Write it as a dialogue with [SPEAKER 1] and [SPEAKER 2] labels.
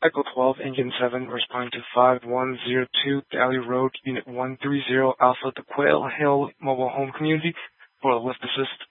[SPEAKER 1] Echo 12, Engine 7, responding to 5102 Daly Road, Unit 130, Alpha, the Quail Hill Mobile Home Community, for a lift assist.